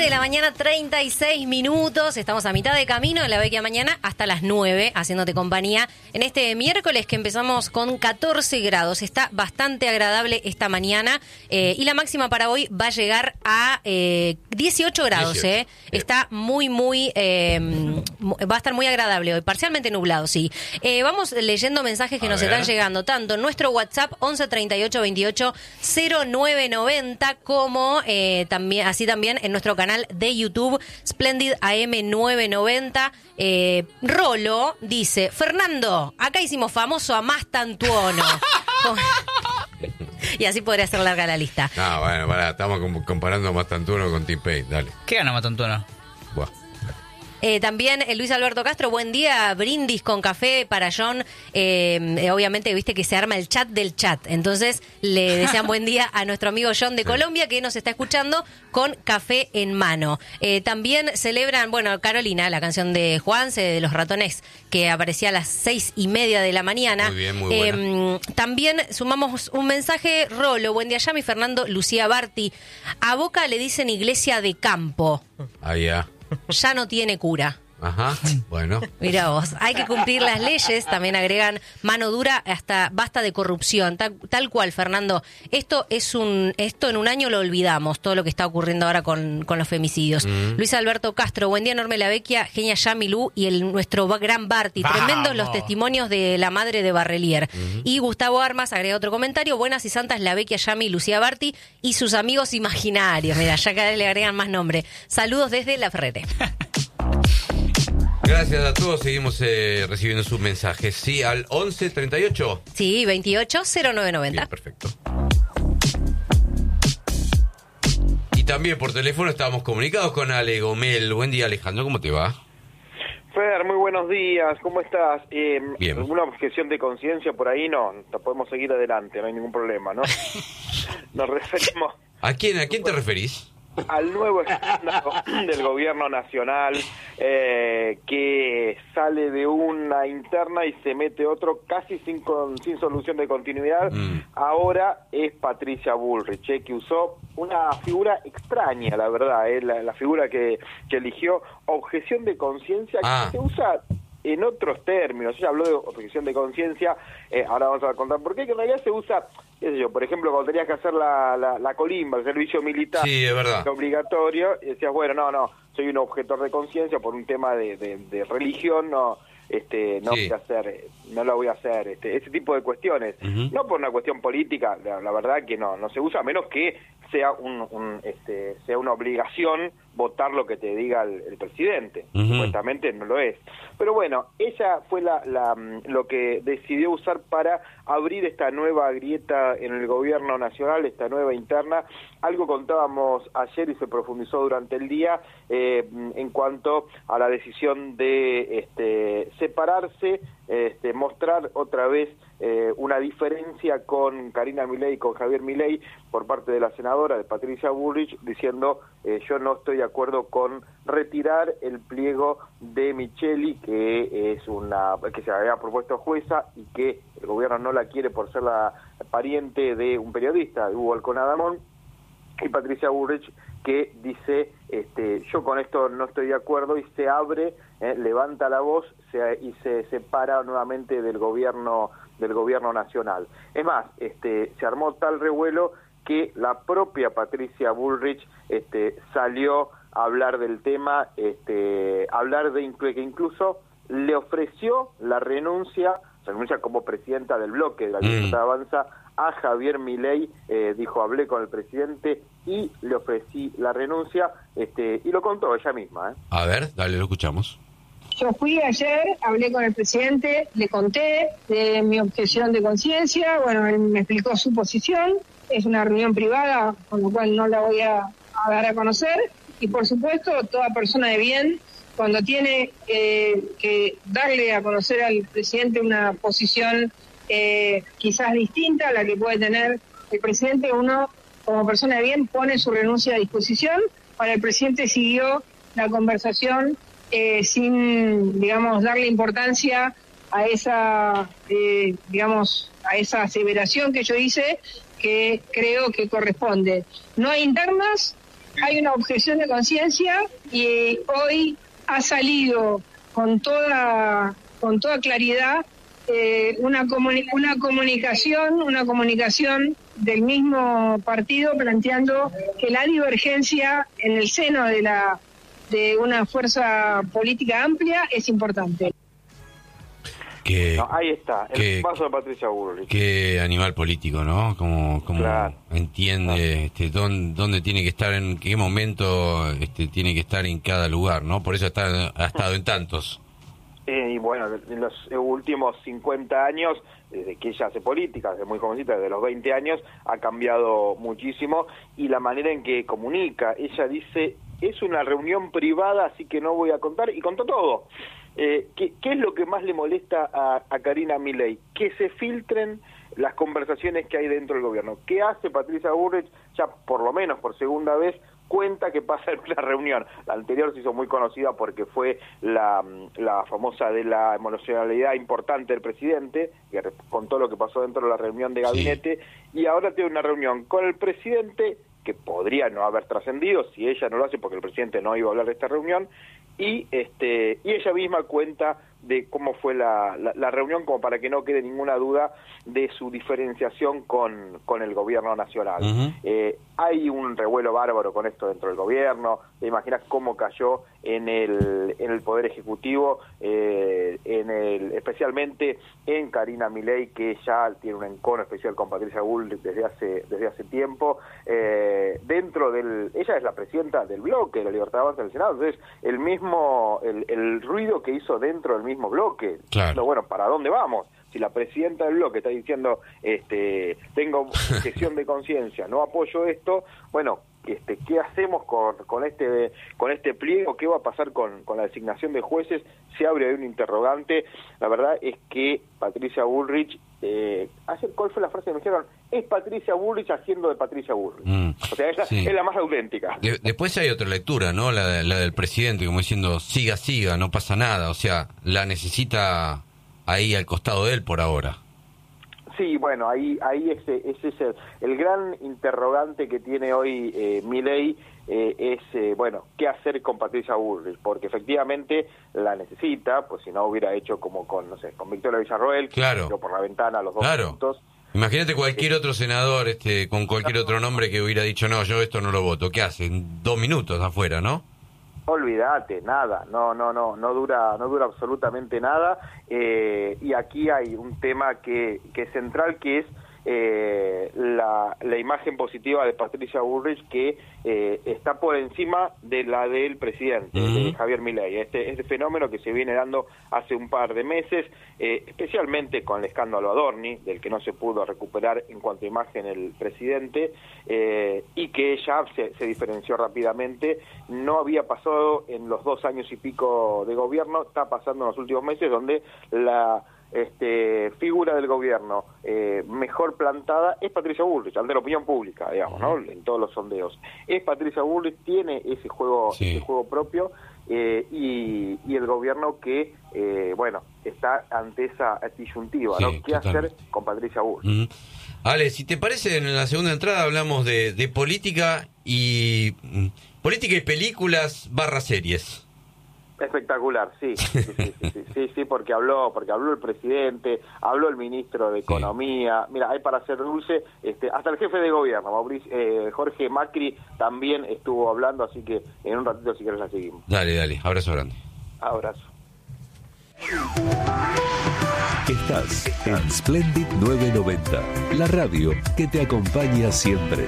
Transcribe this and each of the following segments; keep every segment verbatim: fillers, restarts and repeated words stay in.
de la mañana, treinta y seis minutos. Estamos a mitad de camino en La Vecchia Mañana hasta las nueve, haciéndote compañía en este miércoles que empezamos con catorce grados. Está bastante agradable esta mañana eh, y la máxima para hoy va a llegar a eh, dieciocho grados. dieciocho. Eh. Está muy, muy... Eh, va a estar muy agradable hoy, parcialmente nublado, sí. Eh, vamos leyendo mensajes que A nos ver. están llegando, tanto en nuestro WhatsApp once treinta y ocho veintiocho cero nueve noventa como eh, también así también en nuestro canal de YouTube Splendid A M nueve noventa. eh, Rolo dice: Fernando, acá hicimos famoso a Más Tantuono. Y así podría ser larga la lista. No, bueno, pará, estamos com- comparando a Mastantuono con Tim Payne, dale. ¿Qué gana Matantuono? Buah. Eh, también eh, Luis Alberto Castro, buen día, brindis con café para John. Eh, eh, obviamente, viste que se arma el chat del chat. Entonces, le desean buen día a nuestro amigo John de Sí. Colombia, que nos está escuchando con café en mano. Eh, también celebran, bueno, Carolina, la canción de Juanse, de Los Ratones, que aparecía a las seis y media de la mañana. Muy bien, muy buena. Eh, también sumamos un mensaje, Rolo, buen día, Yami, Fernando, Lucía Barti. A Boca le dicen iglesia de campo. Ahí ya. Ya no tiene cura. Ajá, bueno. Mira vos, hay que cumplir las leyes, también agregan mano dura, hasta basta de corrupción, tal, tal cual, Fernando. Esto es un, esto en un año lo olvidamos, todo lo que está ocurriendo ahora con, con los femicidios. Mm. Luis Alberto Castro, buen día, enorme La Vecchia, genia Yamilú y el nuestro gran Barty. ¡Vamos! Tremendos los testimonios de la madre de Barrelier. Y Gustavo Armas agrega otro comentario: buenas y santas La Vecchia, Yami, Lucía Barty y sus amigos imaginarios. Mira, ya cada vez le agregan más nombre. Saludos desde La Ferrere. Gracias a todos, seguimos eh, recibiendo sus mensajes. Sí, al once treinta y ocho. Sí, veintiocho cero nueve noventa. Bien, perfecto. Y también por teléfono estábamos comunicados con Ale Gomel. Buen día, Alejandro, ¿cómo te va? Fer, muy buenos días, ¿cómo estás? Eh, Bien. ¿Alguna objeción de conciencia por ahí? No, no podemos seguir adelante, no hay ningún problema, ¿no? Nos referimos ¿A quién, a quién te referís? al nuevo escándalo del gobierno nacional eh, que sale de una interna y se mete otro casi sin, con, sin solución de continuidad. Mm. Ahora es Patricia Bullrich, eh, que usó una figura extraña, la verdad, eh, la, la figura que, que eligió, objeción de conciencia, Ah. que se usa en otros términos. Ella habló de objeción de conciencia, eh, ahora vamos a contar por qué, que en realidad se usa, qué sé yo, por ejemplo, cuando tenías que hacer la, la, la colimba, el servicio militar Sí, es verdad. obligatorio, y decías, bueno, no, no, soy un objetor de conciencia por un tema de, de, de religión, no este no Sí. voy a hacer, eh, no lo voy a hacer, este ese tipo de cuestiones, Ujú. no por una cuestión política, la, la verdad que no, no se usa, a menos que sea un, un este sea una obligación votar lo que te diga el, el presidente. Ujú. Supuestamente no lo es. Pero bueno, ella fue la, la lo que decidió usar para abrir esta nueva grieta en el gobierno nacional, esta nueva interna. Algo contábamos ayer y se profundizó durante el día eh, en cuanto a la decisión de este, separarse, este, mostrar otra vez eh, una diferencia con Karina Milei y con Javier Milei por parte de la senadora, de Patricia Bullrich, diciendo eh, yo no estoy de acuerdo con retirar el pliego de Micheli, que es una que se había propuesto jueza y que el gobierno no la quiere por ser la pariente de un periodista, de Hugo Alconadamón, y Patricia Bullrich, que dice, este, yo con esto no estoy de acuerdo, y se abre, eh, levanta la voz se, y se separa nuevamente del gobierno del gobierno nacional. Es más, este, se armó tal revuelo que la propia Patricia Bullrich este, salió a hablar del tema, este, hablar de que incluso le ofreció la renuncia, se renuncia como presidenta del bloque de la Libertad Mm. Avanza a Javier Milei, eh, dijo, hablé con el presidente y le ofrecí la renuncia, este, y lo contó ella misma. ¿eh? A ver, dale, lo escuchamos. Yo fui ayer, hablé con el presidente, le conté de mi objeción de conciencia, bueno, él me explicó su posición, es una reunión privada, con lo cual no la voy a, a dar a conocer, y por supuesto, toda persona de bien, cuando tiene eh, que darle a conocer al presidente una posición eh, quizás distinta a la que puede tener el presidente, uno como persona de bien pone su renuncia a disposición. Para el presidente siguió la conversación eh, sin, digamos, darle importancia a esa, eh, digamos, a esa aseveración que yo hice, que creo que corresponde. No hay internas, hay una objeción de conciencia y hoy ha salido con toda con toda claridad eh, una comuni- una comunicación una comunicación del mismo partido planteando que la divergencia en el seno de la de una fuerza política amplia es importante. Que, no, ahí está, el que, paso de Patricia Bullrich. Qué animal político, ¿no? Como, como Claro. entiende este, dónde, dónde tiene que estar, en qué momento este, tiene que estar en cada lugar, ¿no? Por eso está, ha estado en tantos. Eh, y bueno, en los últimos cincuenta años, desde que ella hace política, desde muy jovencita, desde los veinte años, ha cambiado muchísimo, y la manera en que comunica, ella dice, es una reunión privada, así que no voy a contar, y contó todo. Eh, ¿qué, ¿Qué es lo que más le molesta a, a Karina Milei? Que se filtren las conversaciones que hay dentro del gobierno. ¿Qué hace Patricia Bullrich? Ya por lo menos por segunda vez cuenta que pasa en una reunión. La anterior se hizo muy conocida porque fue la, la famosa de la emocionalidad importante del presidente, que contó lo que pasó dentro de la reunión de gabinete, sí. Y ahora tiene una reunión con el presidente que podría no haber trascendido si ella no lo hace porque el presidente no iba a hablar de esta reunión, y este y ella misma cuenta de cómo fue la, la, la reunión, como para que no quede ninguna duda de su diferenciación con, con el gobierno nacional. Uh-huh. Eh, hay un revuelo bárbaro con esto dentro del gobierno, te imaginas cómo cayó en el en el Poder Ejecutivo, eh, en el especialmente en Karina Milei, que ya tiene un encono especial con Patricia Bullrich desde hace desde hace tiempo, eh, dentro del, ella es la presidenta del bloque de la Libertad Avanza del Senado, entonces el mismo, el, el ruido que hizo dentro del mismo bloque, claro. Diciendo, bueno, ¿para dónde vamos? Si la presidenta del bloque está diciendo, este, tengo objeción de conciencia, no apoyo esto, bueno, este, ¿qué hacemos con, con este con este pliego? ¿Qué va a pasar con, con la designación de jueces? Se abre ahí un interrogante. La verdad es que Patricia Bullrich, eh, ayer, ¿cuál fue la frase que me dijeron? Es Patricia Bullrich haciendo de Patricia Bullrich. Mm, o sea, es la, sí. es la más auténtica. De, después hay otra lectura, ¿no? La, la del presidente, como diciendo, siga, siga, no pasa nada. O sea, la necesita ahí al costado de él por ahora. Sí, bueno, ahí ahí ese, ese es el, el gran interrogante que tiene hoy eh, Milei, eh, es, eh, bueno, ¿qué hacer con Patricia Bullrich? Porque efectivamente la necesita, pues si no hubiera hecho como con, no sé, con Victoria Villarroel, claro. que tiró por la ventana los dos claro. puntos. Imagínate cualquier otro senador este con cualquier otro nombre que hubiera dicho, no, yo esto no lo voto. ¿Qué hace? En dos minutos afuera, ¿no? Olvídate, nada, no, no, no, no dura, no dura absolutamente nada, eh, y aquí hay un tema que, que es central, que es eh, la, la imagen positiva de Patricia Bullrich, que eh, está por encima de la del presidente, uh-huh. de Javier Milei. Este, este fenómeno que se viene dando hace un par de meses, eh, especialmente con el escándalo Adorni, del que no se pudo recuperar en cuanto a imagen el presidente, eh, y que ella se, se diferenció rápidamente. No había pasado en los dos años y pico de gobierno, está pasando en los últimos meses, donde la este figura del gobierno eh, mejor plantada es Patricia Bullrich, ante la opinión pública, digamos, ¿no? En todos los sondeos. Es Patricia Bullrich, tiene ese juego, sí. ese juego propio, eh, y, y el gobierno que, eh, bueno, está ante esa disyuntiva, sí, ¿no? ¿Qué totalmente. hacer con Patricia Bullrich? Mm. Ale, si te parece, en la segunda entrada hablamos de, de política y mm, política y películas barra series. Espectacular, sí, sí, sí, sí, sí, sí, sí, porque habló, porque habló el presidente, habló el ministro de Economía, sí. Mira, hay para hacer dulce, este, hasta el jefe de gobierno, Mauricio, eh, Jorge Macri, también estuvo hablando, así que en un ratito si querés la seguimos. Dale, dale, abrazo grande. Abrazo. Estás en Splendid nueve noventa, la radio que te acompaña siempre.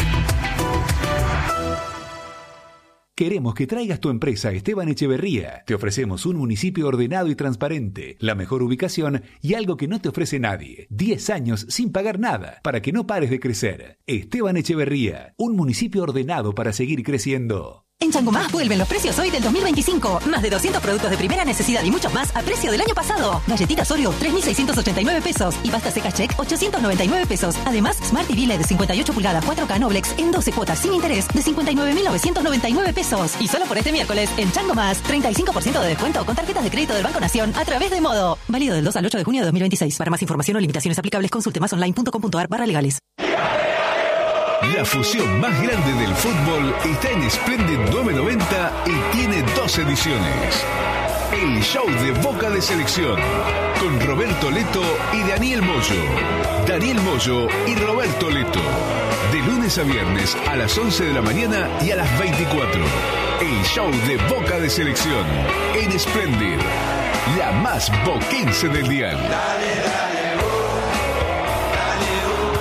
Queremos que traigas tu empresa a Esteban Echeverría. Te ofrecemos un municipio ordenado y transparente, la mejor ubicación y algo que no te ofrece nadie. diez años sin pagar nada, para que no pares de crecer. Esteban Echeverría, un municipio ordenado para seguir creciendo. En Changomás vuelven los precios hoy del dos mil veinticinco. Más de doscientos productos de primera necesidad y muchos más a precio del año pasado. Galletitas Oreo, tres mil seiscientos ochenta y nueve pesos. Y pasta seca Check, ochocientos noventa y nueve pesos. Además, Smart T V L E D de cincuenta y ocho pulgadas cuatro K Noblex en doce cuotas sin interés de cincuenta y nueve mil novecientos noventa y nueve pesos. Y solo por este miércoles, en Changomás, treinta y cinco por ciento de descuento con tarjetas de crédito del Banco Nación a través de Modo. Válido del dos al ocho de junio de dos mil veintiséis. Para más información o limitaciones aplicables, consulte más online punto com punto ar barra legales. La fusión más grande del fútbol está en Splendid novecientos noventa y tiene dos ediciones. El show de Boca de Selección, con Roberto Leto y Daniel Moyo. Daniel Moyo y Roberto Leto. De lunes a viernes a las once de la mañana y a las veinticuatro. El show de Boca de Selección en Splendid, la más boquense del dial. Dale, dale, oh, dale,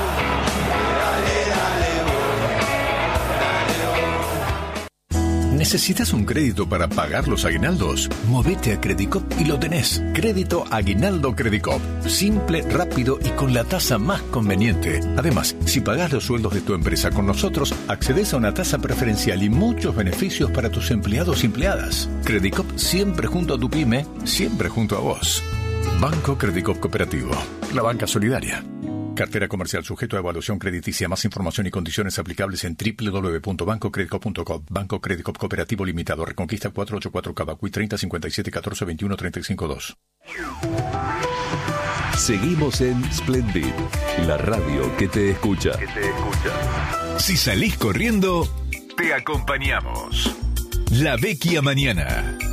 oh, dale, dale, oh, dale, oh. ¿Necesitas un crédito para pagar los aguinaldos? Movete a Credicop y lo tenés. Crédito Aguinaldo Credicop. Simple, rápido y con la tasa más conveniente. Además, si pagás los sueldos de tu empresa con nosotros, accedes a una tasa preferencial y muchos beneficios para tus empleados y empleadas. Credicop siempre junto a tu pyme, siempre junto a vos. Banco Credicop Cooperativo. La banca solidaria. Cartera comercial sujeto a evaluación crediticia. Más información y condiciones aplicables en doble u doble u doble u punto banco credicop punto com. Banco Credicop Cooperativo Limitado. Reconquista cuatrocientos ochenta y cuatro Cavacuy treinta cincuenta y siete catorce veintiuno treinta y cinco dos. Seguimos en Splendid, la radio que te escucha. Que te escucha. Si salís corriendo, te acompañamos. La Vecchia Mañana.